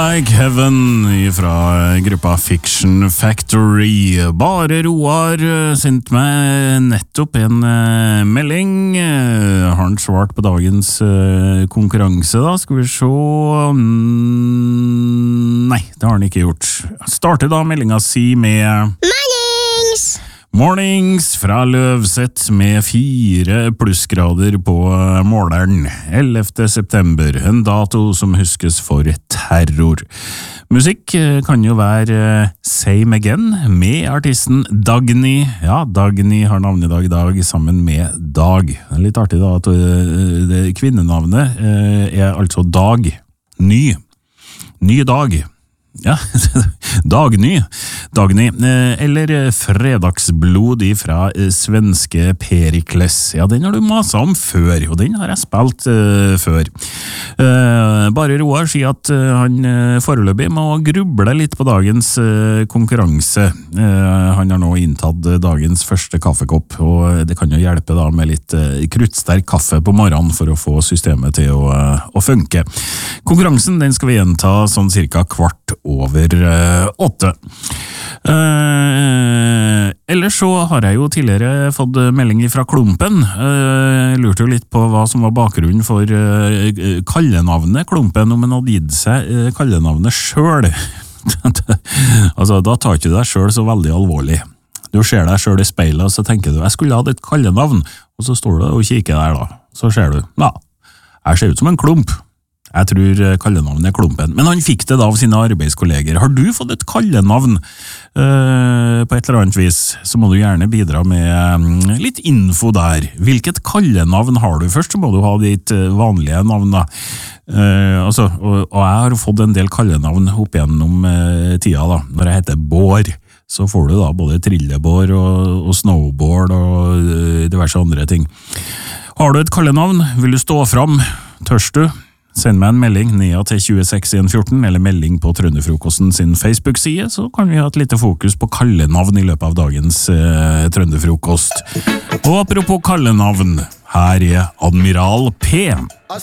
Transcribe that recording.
Like Heaven fra gruppa Fiction Factory. Bare Roar sendt meg nettopp en melding. Har han svart på dagens konkurranse da? Skal vi se. Nei, det har han ikke gjort. Starter da meldinga si med Mornings fra Løvseth med 4 plussgrader på måleren. 11. september, en dato som huskes for terror. Musikk kan jo være Same Again med artisten Dagny. Ja, Dagny har navnedag i dag sammen med Dag. Det er litt artig da at kvinnenavnet er altså Dag. Ny Dag. Ja, Dagny, eller Fredagsblod fra svenske Perikles. Ja, den har du maset om før, og den har jeg spilt før. Bare Roar sier at han foreløpig må gruble litt på dagens konkurranse. Han har nå inntatt dagens første kaffekopp, og det kan jo hjelpe da med litt kruttsterk kaffe på morgenen for å få systemet til å funke. Konkurransen den skal vi gjenta sånn cirka 7:15. Ellers så har jeg jo tidligere fått melding fra Klumpen. Lurte jo litt på hva som var bakgrunnen for kallenavnet Klumpen, om en hadde gitt seg kallenavnet selv. Altså, da tar ikke du deg selv så veldig alvorlig. Du ser deg selv i speilet, og så tenker du, jeg skulle hatt et kallenavn, og så står du og kikker der da. Så ser du, ja, jeg ser ut som en klump. Jeg tror kallenavnet er Klumpen. Men han fikk det da av sine arbeidskolleger. Har du fått et kallenavn på et eller annet vis, så må du gjerne bidra med litt info der. Hvilket kallenavn har du? Først så må du ha ditt vanlige navn da. Og jeg har fått en del kallenavn opp gjennom tida da. Når jeg heter Bård, så får du da både trillebår og snowboard og diverse andre ting. Har du et kallenavn? Vil du stå fram? Tørs du? Send meg en melding ned til 26114 eller melding på Trønderfrokosten sin Facebook-side, så kan vi ha et lite fokus på kallenavn i løpet av dagens Trønderfrokost. Og apropos kallenavn, her er Admiral P.